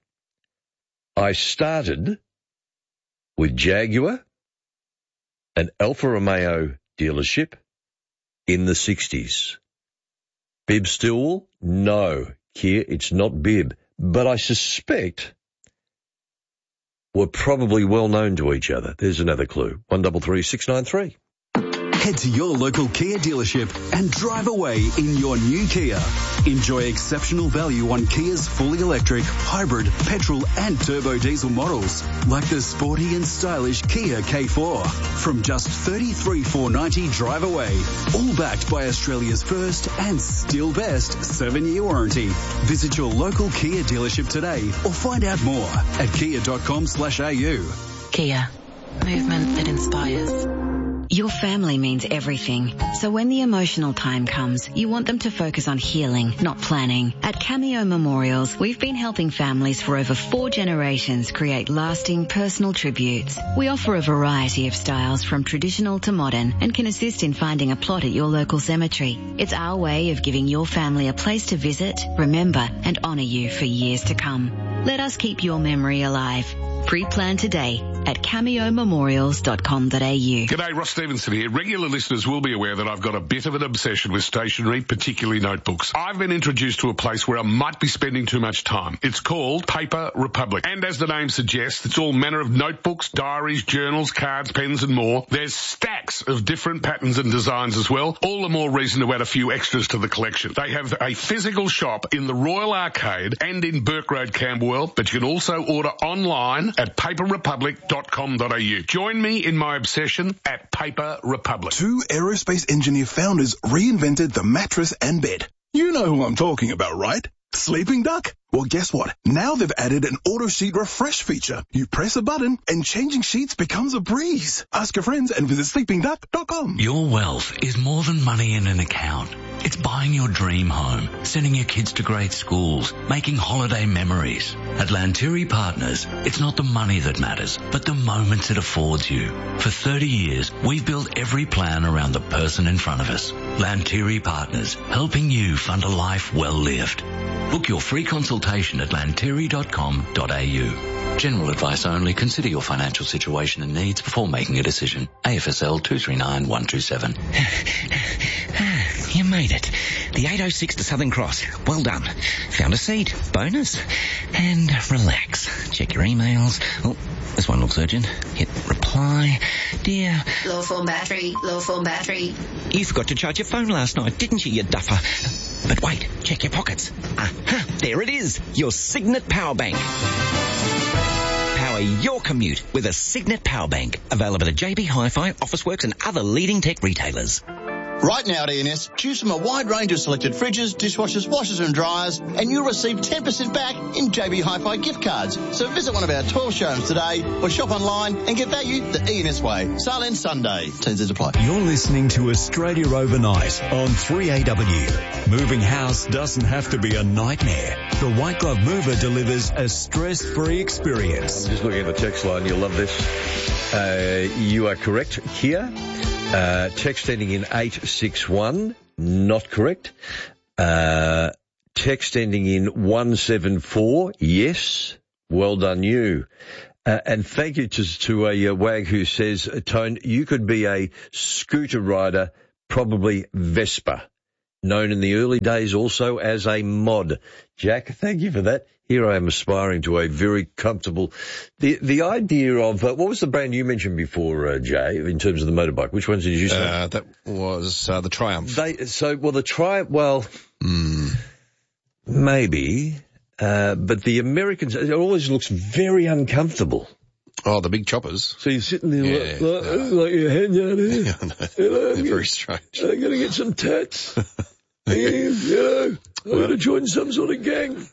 I started with Jaguar and Alfa Romeo dealership in the sixties. Bib Stillwell? No. Kia, it's not Bib. But I suspect we're probably well known to each other. There's another clue. one three three six nine three. Head to your local Kia dealership and drive away in your new Kia. Enjoy exceptional value on Kia's fully electric, hybrid, petrol and turbo diesel models, like the sporty and stylish Kia K four. From just thirty-three thousand four hundred ninety dollars drive away, all backed by Australia's first and still best seven-year warranty. Visit your local Kia dealership today or find out more at kia dot com slash a u. Kia. Movement that inspires. Your family means everything. So when the emotional time comes, you want them to focus on healing, not planning. At Cameo Memorials, we've been helping families for over four generations create lasting personal tributes. We offer a variety of styles from traditional to modern and can assist in finding a plot at your local cemetery. It's our way of giving your family a place to visit, remember and honour you for years to come. Let us keep your memory alive. Pre-plan today at cameo memorials dot com dot a u. G'day, Ross Stevenson here. Regular listeners will be aware that I've got a bit of an obsession with stationery, particularly notebooks. I've been introduced to a place where I might be spending too much time. It's called Paper Republic. And as the name suggests, it's all manner of notebooks, diaries, journals, cards, pens and more. There's stacks of different patterns and designs as well. All the more reason to add a few extras to the collection. They have a physical shop in the Royal Arcade and in Burke Road, Camberwell, but you can also order online at paper republic dot com dot a u. Join me in my obsession at Paper Republic. Two aerospace engineer founders reinvented the mattress and bed. You know who I'm talking about, right? Sleeping Duck? Well, guess what? Now they've added an auto sheet refresh feature. You press a button and changing sheets becomes a breeze. Ask your friends and visit sleeping duck dot com. Your wealth is more than money in an account. It's buying your dream home, sending your kids to great schools, making holiday memories. At Lanteri Partners, it's not the money that matters, but the moments it affords you. For thirty years, we've built every plan around the person in front of us. Lanteri Partners, helping you fund a life well lived. Book your free consultation consultation at lanteri dot com dot a u. General advice only. Consider your financial situation and needs before making a decision. A F S L two three nine one two seven. You made it. The eight oh six to Southern Cross. Well done. Found a seat. Bonus. And relax. Check your emails. Oh, this one looks urgent. Hit reply. Dear... Low form battery. Low form battery. You forgot to charge your phone last night, didn't you, you duffer? But wait. Check your pockets. Aha. There it is. Your Signet Power Bank. Power your commute with a Signet Power Bank. Available at J B Hi-Fi, Officeworks and other leading tech retailers. Right now at E N S, choose from a wide range of selected fridges, dishwashers, washers and dryers, and you'll receive ten percent back in J B Hi-Fi gift cards. So visit one of our twelve showrooms today or shop online and get value the E N S way. Sale ends Sunday. T and Cs apply. You're listening to Australia Overnight on three A W. Moving house doesn't have to be a nightmare. The White Glove Mover delivers a stress-free experience. I'm just looking at the text line. You'll love this. Uh, you are correct, Kia. Uh, text ending in eight six one, not correct. Uh, text ending in one seven four, yes. Well done, you. Uh, and thank you to, to a uh, wag who says, Tone, you could be a scooter rider, probably Vespa, known in the early days also as a mod. Jack, thank you for that. Here I am aspiring to a very comfortable... The the idea of... Uh, what was the brand you mentioned before, uh, Jay, in terms of the motorbike? Which ones did you say? Uh, that was uh, the Triumph. They, so, well, the Triumph... Well, mm. maybe. Uh, but the Americans... It always looks very uncomfortable. Oh, the big choppers. So you're sitting there yeah, like, like, no. like your head down here. Yeah, no. You know, They're very strange. I'm going to get some tats. You know, I'm going to join some sort of gang.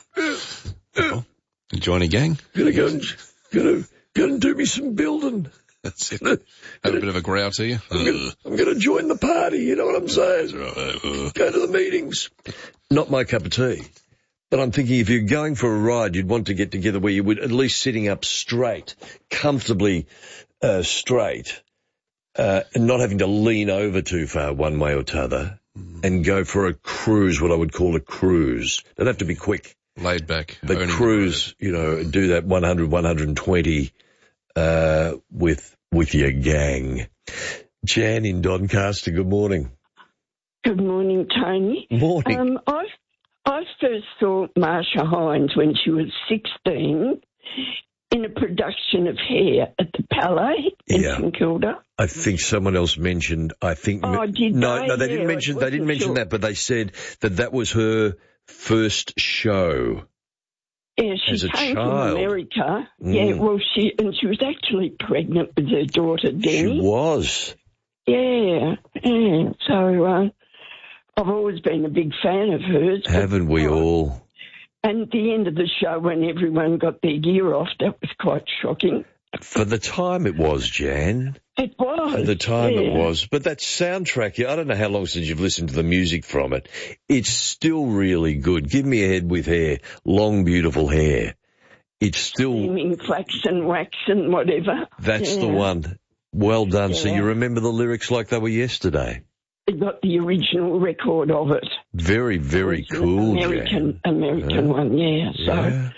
Well, join a gang? Gonna go and, gonna, gonna do me some building. That's it. Have a bit of a growl to you? I'm gonna, I'm gonna join the party, you know what I'm saying? Right. Go to the meetings. Not my cup of tea. But I'm thinking if you're going for a ride, you'd want to get together where you would at least sitting up straight, comfortably uh, straight, uh, and not having to lean over too far one way or t'other, mm. and go for a cruise, what I would call a cruise. Don't have to be quick. Laid back. The cruise, you know, do that one hundred, one twenty uh, with with your gang. Jan in Doncaster, good morning. Good morning, Tony. Morning. Um, I I first saw Marsha Hines when she was sixteen in a production of Hair at the Palais in yeah. St Kilda. I think someone else mentioned. I think oh, did no, they? no, they yeah, didn't mention. They didn't mention sure. that, but they said that that was her first show. Yeah, she as a came child. from America. Mm. Yeah, well, she and she was actually pregnant with her daughter, Denny. She was. Yeah, yeah. So uh, I've always been a big fan of hers. Haven't but, we uh, all? And at the end of the show, when everyone got their gear off, that was quite shocking. For the time it was, Jan. It was. For the time yeah. it was. But that soundtrack, I don't know how long since you've listened to the music from it. It's still really good. Give me a head with hair, long, beautiful hair. It's still... Steaming flax and wax and whatever. That's yeah. the one. Well done. Yeah. So you remember the lyrics like they were yesterday? I got the original record of it. Very, very cool, American, Jan. American yeah. one, yeah. So, yeah.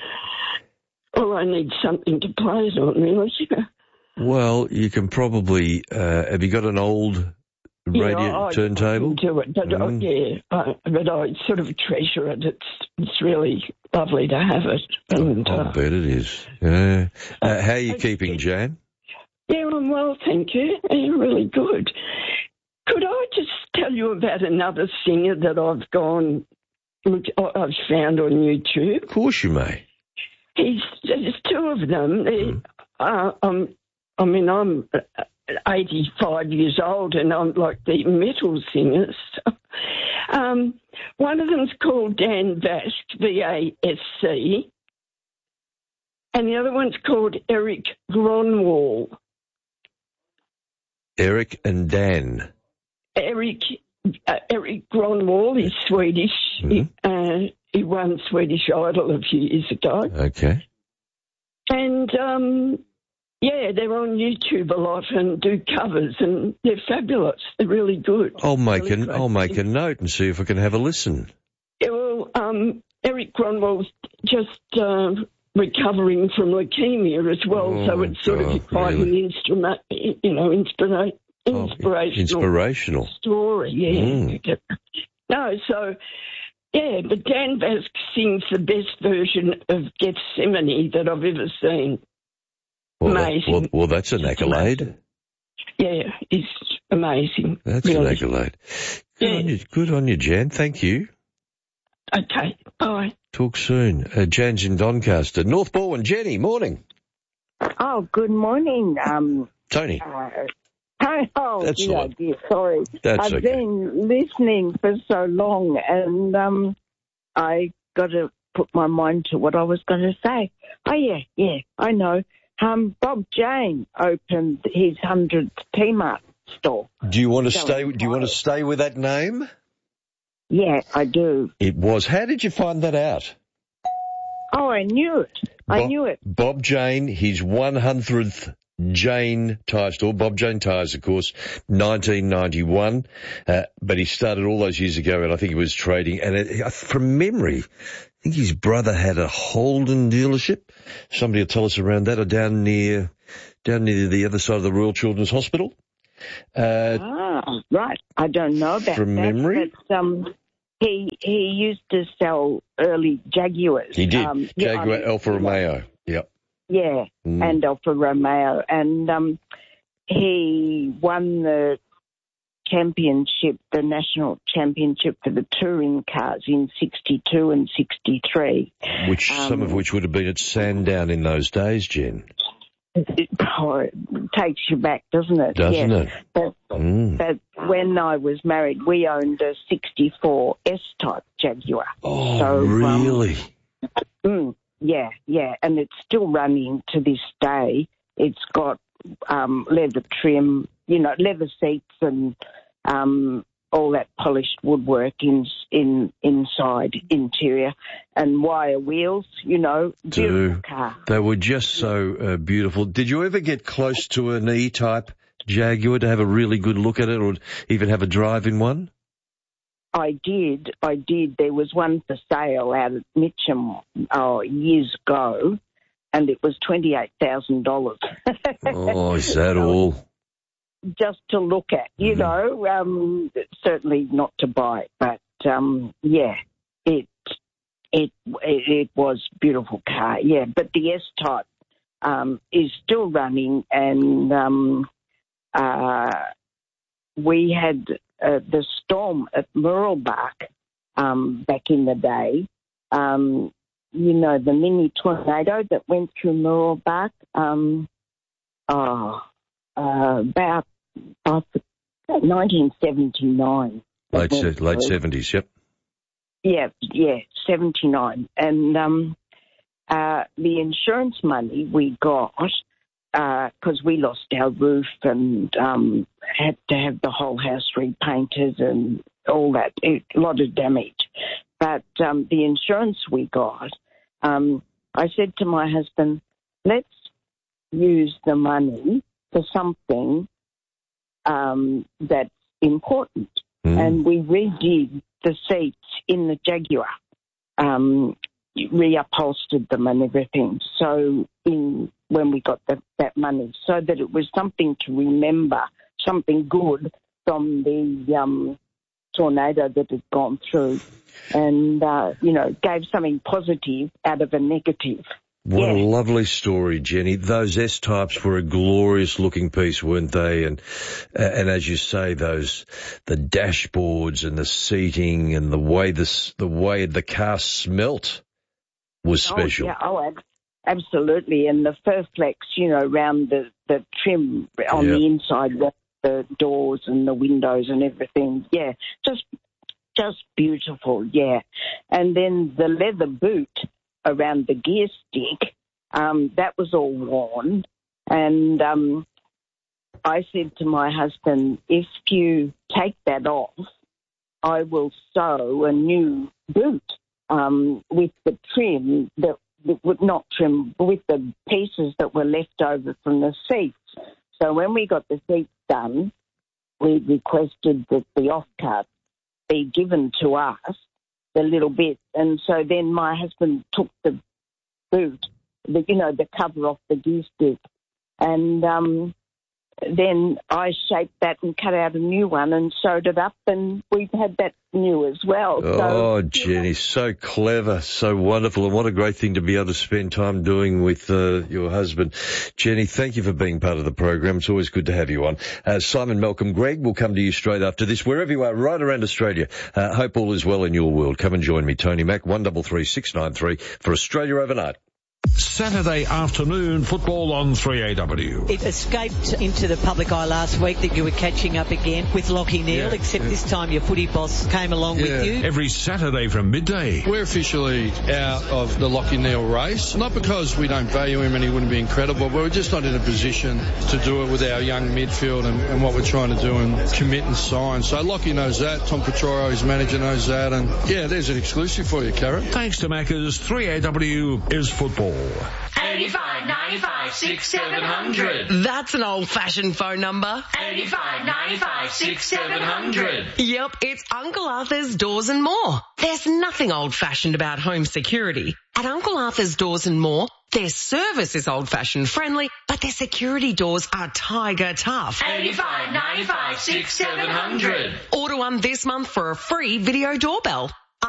well, I need something to play it on, really. Well, you can probably, uh, have you got an old radio yeah, I, turntable? I can do it, but mm. I, yeah, I, but I sort of treasure it. It's it's really lovely to have it. And, I uh, bet it is. Yeah. Uh, how are you keeping, Jan? Yeah, I'm well, thank you. Yeah, really good. Could I just tell you about another singer that I've gone, look, I've found on YouTube? Of course you may. He's, there's two of them. Mm. Uh, um, I mean, I'm eighty-five years old and I'm like the metal singers. um, one of them's called Dan Vasc, V A S C, and the other one's called Eric Gronwall. Eric and Dan. Eric uh, Eric Gronwall is Swedish. Mm-hmm. He, uh, he won Swedish Idol a few years ago. Okay. And, um, yeah, they're on YouTube a lot and do covers, and they're fabulous. They're really good. I'll make really an I'll make a note and see if I can have a listen. Yeah, well, um, Eric Gronwell's just uh, recovering from leukemia as well, Oh, so it's sort God, of quite really? an instrument, you know, inspira- inspirational, Inspirational. story. Yeah. Mm. No, so yeah, but Dan Vasc sings the best version of Gethsemane that I've ever seen. Well, that- Amazing. well, well, that's an accolade. Yeah, it's amazing. That's really. an accolade. Good, Yeah. on you, good on you, Jan. Thank you. Okay, bye. Talk soon. Uh, Jan's in Doncaster. North Bourne, Jenny, morning. Oh, good morning. Um, Tony. Uh, oh, That's dear, all right. dear, sorry. That's I've okay. been listening for so long, and um, I got to put my mind to what I was going to say. Oh, yeah, yeah, I know. Um, Bob Jane opened his hundredth T-Mart store. Do you want to Going stay? Do you want to stay with that name? Yeah, I do. It was. How did you find that out? Oh, I knew it. I Bob- knew it. Bob Jane, his one hundredth Jane Tyre store. Bob Jane Tyres, of course, nineteen ninety-one. Uh, but he started all those years ago, and I think he was trading. And it, from memory, I think his brother had a Holden dealership. Somebody will tell us around that, or down near, down near the other side of the Royal Children's Hospital. Uh, Ah, right. I don't know about From that. memory? But, um, he he used to sell early Jaguars. he did. Um, yeah, Jaguar I mean, Alfa Romeo. Yep. Yeah, Mm. and Alfa Romeo. And um, he won the championship, the national championship for the touring cars in sixty-two and sixty-three. Which, Um, some of which would have been at Sandown in those days, Jen. It, oh, it takes you back, doesn't it? Doesn't yeah. it? But, Mm. but when I was married, we owned a sixty-four S-type Jaguar. Oh, so, um, really? Mm, yeah, yeah, and it's still running to this day. It's got um, leather trim, you know, leather seats and um, all that polished woodwork in, in inside interior and wire wheels. You know, beautiful Do. car. They were just so uh, beautiful. Did you ever get close to an E-type Jaguar to have a really good look at it, or even have a drive in one? I did, I did. There was one for sale out at Mitcham oh, years ago, and it was twenty-eight thousand dollars. Oh, is that all? Just to look at, you Mm-hmm. know, um, certainly not to buy, but um, yeah, it, it it it was a beautiful car, yeah. But the S-Type um, is still running, and um, uh, we had uh, the storm at Murrelbach um, back in the day. Um, you know, the mini tornado that went through Murrelbach. Um, oh, uh, about uh, nineteen seventy-nine. Late se- late seventies, yep. Yeah, yeah, seventy-nine. And um, uh, the insurance money we got, because uh, we lost our roof and um, had to have the whole house repainted and all that, a lot of damage. But um, the insurance we got, um, I said to my husband, let's use the money for something um, that's important. Mm. And we redid the seats in the Jaguar, um, reupholstered them and everything. So in when we got the, that money, so that it was something to remember, something good from the um, tornado that had gone through, and uh, you know, gave something positive out of a negative. What yeah. a lovely story, Jenny. Those S-types were a glorious-looking piece, weren't they? And and as you say, those the dashboards and the seating and the way this the way the car smelt was special. Oh, yeah, oh, ab- absolutely. And the Furflex, you know, around the, the trim on Yeah. the inside, the, the doors and the windows and everything. Yeah, just just beautiful, yeah. And then the leather boot around the gear stick, um, that was all worn. And um, I said to my husband, if you take that off, I will sew a new boot um, with the trim, that would not trim, with the pieces that were left over from the seats. So when we got the seats done, we requested that the offcut be given to us the little bit. And so then my husband took the boot, the, you know, the cover off the gear stick, and um, then I shaped that and cut out a new one and sewed it up, and we've had that new as well. Oh, so, Jenny, so clever, so wonderful, and what a great thing to be able to spend time doing with uh, your husband. Jenny, thank you for being part of the program. It's always good to have you on. Uh, Simon, Malcolm, Greg will come to you straight after this, wherever you are, right around Australia. Uh, hope all is well in your world. Come and join me, Tony Mack, one three three, six nine three for Australia Overnight. Saturday afternoon football on three A W. It escaped into the public eye last week that you were catching up again with Lockie Neal, yeah, except yeah. this time your footy boss came along yeah. with you. Every Saturday from midday. We're officially out of the Lockie Neal race, not because we don't value him and he wouldn't be incredible, but we're just not in a position to do it with our young midfield and, and what we're trying to do and commit and sign. So Lockie knows that, Tom Petroro, his manager, knows that, and yeah, there's an exclusive for you, Karen. Thanks to Macca's, three A W is football. eighty-five ninety-five six seven hundred. That's an old-fashioned phone number. eighty-five ninety-five six seven hundred. Yep, it's Uncle Arthur's Doors and More. There's nothing old-fashioned about home security. At Uncle Arthur's Doors and More, their service is old-fashioned friendly, but their security doors are tiger tough. eighty-five ninety-five six seven hundred. Order one this month for a free video doorbell.